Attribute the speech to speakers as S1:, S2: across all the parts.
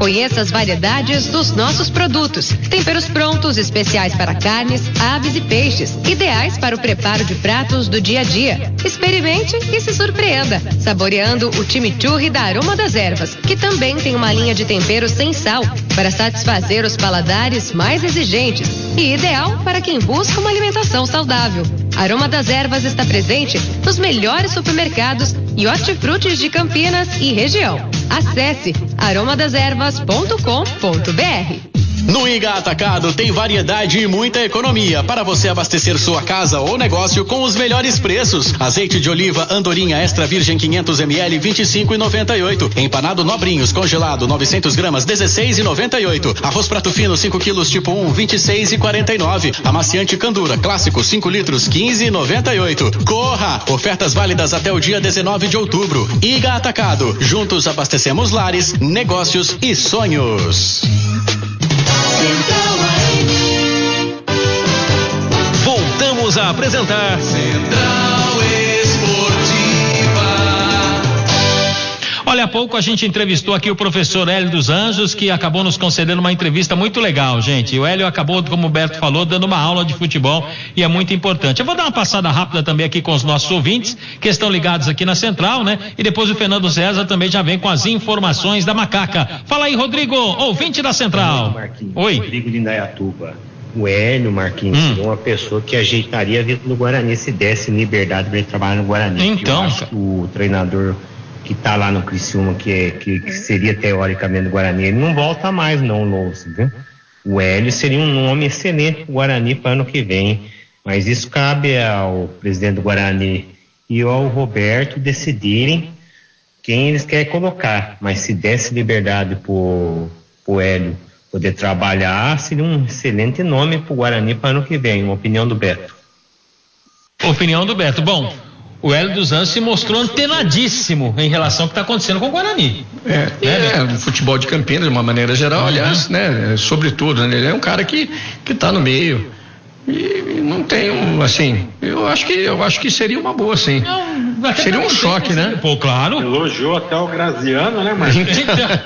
S1: Conheça as variedades dos nossos produtos. Temperos prontos, especiais para carnes, aves e peixes, ideais para o preparo de pratos do dia a dia. Experimente e se surpreenda, saboreando o chimichurri da Aroma das Ervas, que também tem uma linha de temperos sem sal, para satisfazer os paladares mais exigentes e ideal para quem busca uma alimentação saudável. Aroma das Ervas está presente nos melhores supermercados e hortifrutis de Campinas e região. Acesse aromadeservas.com.br.
S2: No Iga Atacado tem variedade e muita economia para você abastecer sua casa ou negócio com os melhores preços. Azeite de oliva Andorinha Extra Virgem 500 ml 25,98. Empanado Nobrinhos congelado 900 gramas 16,98. Arroz prato fino 5 quilos tipo 1 26,49. Amaciante Candura clássico 5 litros 15,98. Corra! Ofertas válidas até o dia 19 de outubro. Iga Atacado. Juntos abastecemos lares, negócios e sonhos.
S3: Voltamos a apresentar Central Esportiva.
S4: Olha, há pouco a gente entrevistou aqui o professor Hélio dos Anjos, que acabou nos concedendo uma entrevista muito legal, gente. O Hélio acabou, como o Beto falou, dando uma aula de futebol e é muito importante. Eu vou dar uma passada rápida também aqui com os nossos ouvintes, que estão ligados aqui na Central, né? E depois o Fernando César também já vem com as informações da Macaca. Fala aí, Rodrigo, ouvinte da Central. Oi.
S5: Rodrigo de Indaiatuba. O Hélio, Marquinhos, seria uma pessoa que ajeitaria a vida no Guarani se desse liberdade para ele trabalhar no Guarani.
S4: Então,
S5: eu acho que o treinador que tá lá no Criciúma, que seria teoricamente do Guarani, ele não volta mais não, Louço, viu? O Hélio seria um nome excelente pro Guarani para ano que vem, mas isso cabe ao presidente do Guarani e ao Roberto decidirem quem eles querem colocar, mas se desse liberdade pro Hélio poder trabalhar, seria um excelente nome pro Guarani para ano que vem, uma opinião do Beto.
S4: Opinião do Beto. Bom, o Hélio dos Anjos se mostrou antenadíssimo em relação ao que está acontecendo com o Guarani.
S6: O futebol de Campinas, de uma maneira geral, aliás, né, sobretudo, né, ele é um cara que está no meio. E não tem assim, eu acho que seria uma boa, sim. Seria um choque, né?
S4: Pô, claro.
S7: Elogiou até o Graziano, né, mas
S4: então,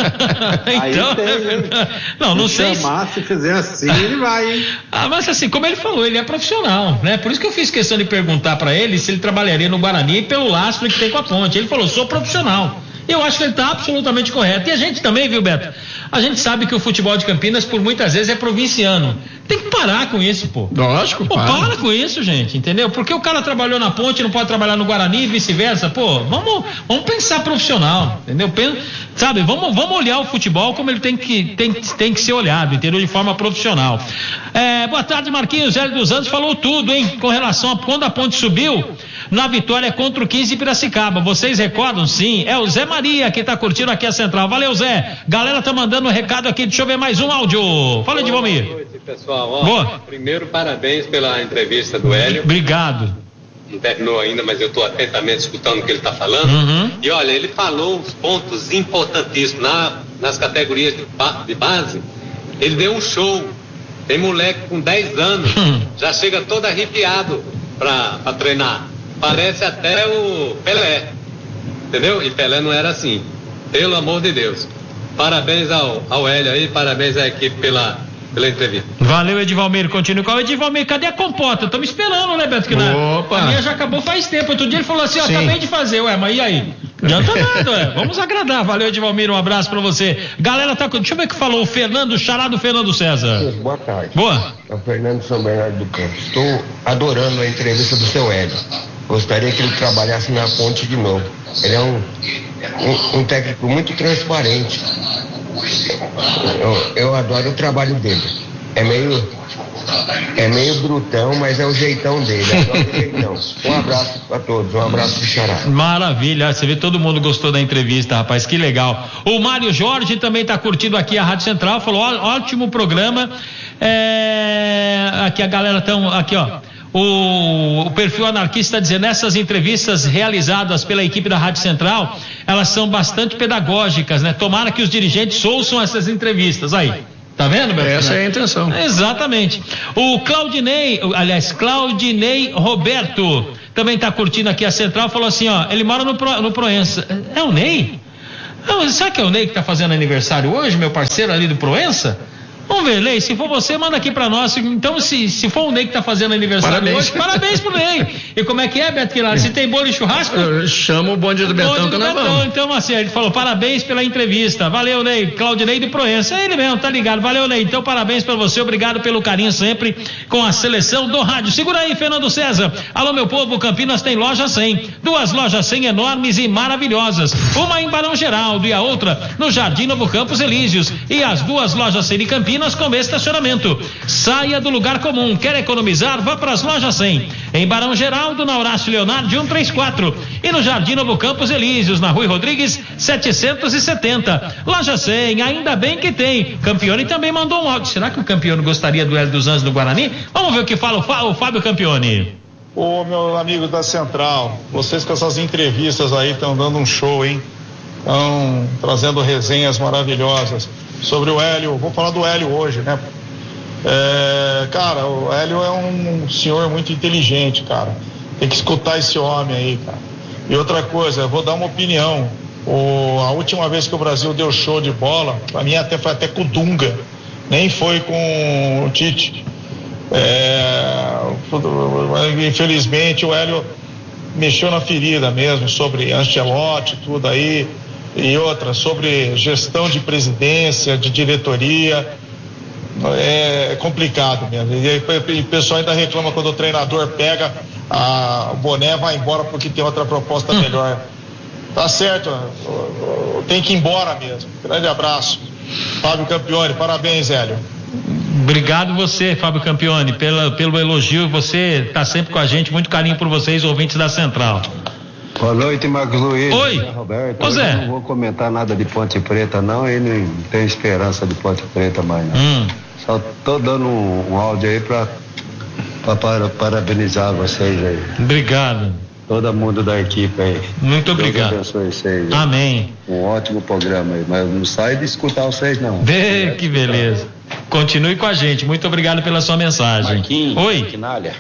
S4: não sei.
S7: Se fizer assim, ele vai, hein?
S4: Mas assim, como ele falou, ele é profissional, né? Por isso que eu fiz questão de perguntar para ele se ele trabalharia no Guarani pelo lastro que tem com a ponte. Ele falou, sou profissional. Eu acho que ele está absolutamente correto. E a gente também, viu, Beto? A gente sabe que o futebol de Campinas, por muitas vezes, é provinciano. Tem que parar com isso, pô.
S6: Lógico,
S4: para com isso, gente, entendeu? Porque o cara trabalhou na ponte, não pode trabalhar no Guarani e vice-versa. Pô, vamos pensar profissional, entendeu? Sabe, vamos olhar o futebol como ele tem que ser olhado, entendeu? De forma profissional. Boa tarde, Marquinhos. Hélio dos Anjos falou tudo, hein? Com relação a quando a ponte subiu na vitória contra o 15 de Piracicaba. Vocês recordam? Sim. É o Zé Maria que tá curtindo aqui a Central. Valeu, Zé. Galera tá mandando um recado aqui. Deixa eu ver mais um áudio. Fala, Edvalmir.
S8: Boa noite, pessoal. Primeiro, parabéns pela entrevista do Hélio.
S4: Obrigado.
S8: Não terminou ainda, mas eu estou atentamente escutando o que ele está falando. E olha, ele falou os pontos importantíssimos nas categorias de base. Ele deu um show. Tem moleque com 10 anos, já chega todo arrepiado para treinar. Parece até o Pelé, entendeu? E Pelé não era assim, pelo amor de Deus. Parabéns ao Hélio aí, parabéns à equipe pela entrevista.
S4: Valeu, Edvalmir, continue com o Edvalmir. Cadê a compota? Estamos esperando, né, Beto? A minha já acabou faz tempo. Outro dia ele falou assim, acabei de fazer, mas e aí? Não adianta nada, vamos agradar. Valeu, Edvalmir, um abraço pra você. Galera, deixa eu ver o que falou o Fernando, xará do Fernando César.
S9: Boa tarde.
S4: Boa.
S9: É o Fernando São Bernardo do Campo. Estou adorando a entrevista do seu Hélio. Gostaria que ele trabalhasse na ponte de novo. Ele é um técnico muito transparente. Eu adoro o trabalho dele. É meio brutão, mas é o jeitão dele. Adoro o jeitão. Um abraço a todos, um abraço do xará.
S4: Maravilha, você vê, todo mundo gostou da entrevista, rapaz, que legal. O Mário Jorge também está curtindo aqui a Rádio Central, falou, ótimo programa. Aqui a galera aqui, ó. O perfil anarquista está dizendo, essas entrevistas realizadas pela equipe da Rádio Central, elas são bastante pedagógicas, né? Tomara que os dirigentes ouçam essas entrevistas. Aí, tá vendo, Beto?
S6: Essa é a intenção.
S4: Exatamente. O Claudinei Roberto também está curtindo aqui a Central, falou assim, ó, ele mora no Proença. É o Ney? Será que é o Ney que tá fazendo aniversário hoje, meu parceiro ali do Proença? Vamos ver, Ney, se for você, manda aqui pra nós. Então, se for o Ney que tá fazendo aniversário hoje, parabéns pro Ney. E como é que é, Beto Quilar? Se tem bolo e churrasco?
S6: Chama o bonde do Betão que nós vamos.
S4: Então, assim, ele falou, parabéns pela entrevista. Valeu, Ney. Claudinei de Proença. É ele mesmo, tá ligado. Valeu, Ney. Então, parabéns pra você. Obrigado pelo carinho sempre com a seleção do rádio. Segura aí, Fernando César. Alô, meu povo, Campinas tem loja 100. 2 lojas 100 enormes e maravilhosas. Uma em Barão Geraldo e a outra no Jardim Novo Campos Elíseos. E as 2 lojas 100 de Campinas com estacionamento. Saia do lugar comum. Quer economizar? Vá para as lojas 100. Em Barão Geraldo, na Horácio Leonardo 134. E no Jardim Novo Campos Elíseos, na Rui Rodrigues 770. Loja 100, ainda bem que tem. Campione também mandou um áudio. Será que o Campione gostaria do Hélio dos Anjos do Guarani? Vamos ver o que fala o Fábio Campione.
S10: Ô, meu amigo da Central, vocês com essas entrevistas aí estão dando um show, hein? Estão trazendo resenhas maravilhosas sobre o Hélio. Vou falar do Hélio hoje, né? Cara, o Hélio é um senhor muito inteligente, cara. Tem que escutar esse homem aí, cara. E outra coisa, eu vou dar uma opinião. A última vez que o Brasil deu show de bola, pra mim foi até com o Dunga, nem foi com o Tite. Infelizmente o Hélio mexeu na ferida mesmo, sobre Ancelotti, tudo aí. E outra, sobre gestão de presidência, de diretoria, é complicado mesmo. E o pessoal ainda reclama quando o treinador pega o boné, vai embora porque tem outra proposta melhor. Tá certo, tem que ir embora mesmo. Grande abraço. Fábio Campione, parabéns, Hélio.
S4: Obrigado você, Fábio Campione, pelo elogio. Você tá sempre com a gente, muito carinho por vocês, ouvintes da Central.
S11: Boa noite, Marcos Luiz.
S4: Oi,
S11: Roberto.
S4: Ô, Zé.
S11: Eu não vou comentar nada de Ponte Preta, não. Eu não tenho esperança de Ponte Preta mais, não. Só tô dando um áudio aí pra parabenizar vocês aí.
S4: Obrigado.
S11: Todo mundo da equipe aí.
S4: Muito obrigado.
S11: Deus abençoe vocês.
S4: Amém.
S11: Um ótimo programa aí, mas não sai de escutar vocês, não.
S4: Que beleza. Continue com a gente. Muito obrigado pela sua mensagem.
S12: Marquinhos,
S4: oi.
S12: Quinalha.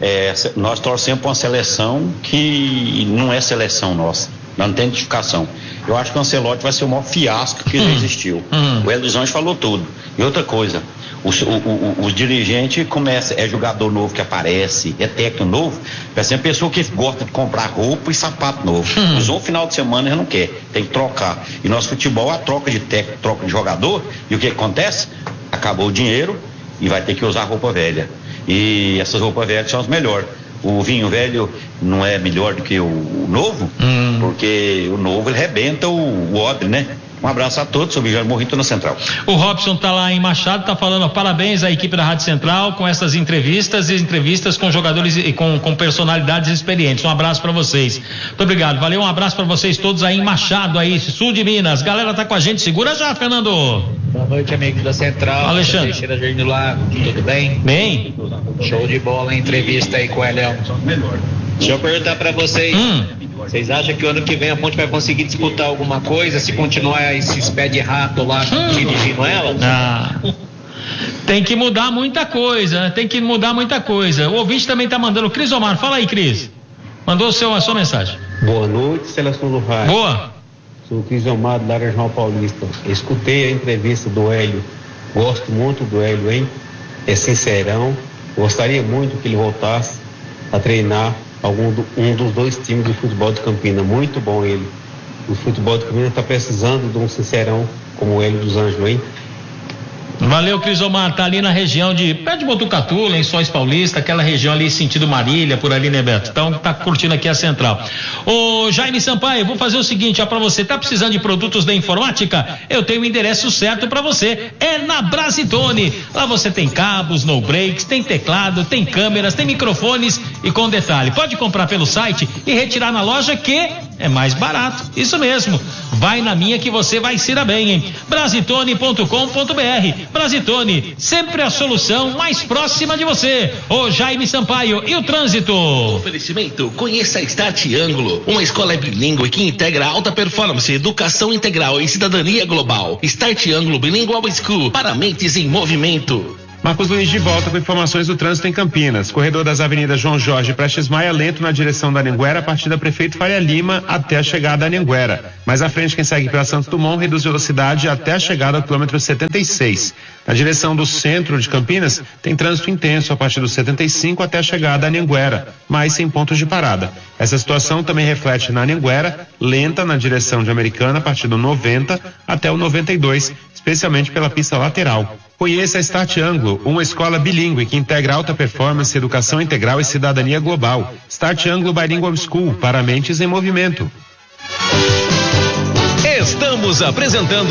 S12: Nós torcemos para uma seleção que não é seleção nossa, não tem identificação. Eu acho que o Ancelotti vai ser o maior fiasco que já existiu. O Hélio dos Anjos falou tudo. E outra coisa, os dirigentes começam, é jogador novo que aparece, é técnico novo, vai ser uma pessoa que gosta de comprar roupa e sapato novo. Usou um final de semana e não quer, tem que trocar. E nosso futebol, a troca de técnico, troca de jogador, e o que acontece? Acabou o dinheiro e vai ter que usar roupa velha. E essas roupas velhas são as melhores. O vinho velho não é melhor do que o novo, porque o novo ele rebenta o odre, né? Um abraço a todos, sou o Vigiano Morrito na Central.
S4: O Robson tá lá em Machado, tá falando, ó, parabéns à equipe da Rádio Central com essas entrevistas com jogadores e com personalidades experientes. Um abraço para vocês. Muito obrigado. Valeu, um abraço para vocês todos aí em Machado, aí, sul de Minas. Galera tá com a gente, segura já, Fernando.
S13: Boa noite, amigos da Central.
S4: Alexandre.
S13: Teixeira Jardim do Lago, tudo bem?
S4: Bem.
S13: Show de bola, entrevista aí com o Elião. Deixa eu perguntar pra vocês. Vocês acham que o ano que vem a Ponte vai conseguir disputar alguma coisa se continuar esses pés de rato lá dirigindo ela?
S4: Tem que mudar muita coisa, né? Tem que mudar muita coisa. O ouvinte também tá mandando. Cris Omar, fala aí, Cris. Mandou a sua mensagem.
S14: Boa noite, seleção do rádio.
S4: Boa.
S14: Sou o Cris Omar, da área Regional Paulista. Escutei a entrevista do Hélio. Gosto muito do Hélio, hein? É sincerão. Gostaria muito que ele voltasse a treinar um dos 2 times do futebol de Campinas. Muito bom ele. O futebol de Campinas está precisando de um sincerão como o Hélio dos Anjos, hein?
S4: Valeu, Crisomar, tá ali na região perto de Botucatu, Lençóis Paulista, aquela região ali, sentido Marília, por ali, né, Beto? Então, tá curtindo aqui a Central. Ô, Jaime Sampaio, vou fazer o seguinte, ó, pra você, tá precisando de produtos da informática? Eu tenho o endereço certo pra você, é na Brasitone. Lá você tem cabos, no breaks, tem teclado, tem câmeras, tem microfones e com detalhe, pode comprar pelo site e retirar na loja que é mais barato, isso mesmo. Vai na minha que você vai se dar bem, hein? Brasitone.com.br. Brasitone, sempre a solução mais próxima de você. Ô Jaime Sampaio, e o trânsito?
S3: Oferecimento, conheça a Start Ângulo, uma escola bilíngue que integra alta performance, educação integral e cidadania global. Start Ângulo Bilingual School, para mentes em movimento.
S15: Marcos Luiz de volta com informações do trânsito em Campinas. Corredor das avenidas João Jorge e Prestes Maia lento na direção da Anhanguera a partir da Prefeito Faria Lima até a chegada da Anhanguera. Mais à frente, quem segue pela Santos Dumont reduz velocidade até a chegada ao quilômetro 76. Na direção do centro de Campinas, tem trânsito intenso a partir do 75 até a chegada da Anhanguera, mas sem pontos de parada. Essa situação também reflete na Anhanguera, lenta na direção de Americana a partir do 90 até o 92, especialmente pela pista lateral. Conheça a Start Anglo, uma escola bilíngue que integra alta performance, educação integral e cidadania global. Start Anglo Bilingual School, para mentes em movimento.
S16: Estamos apresentando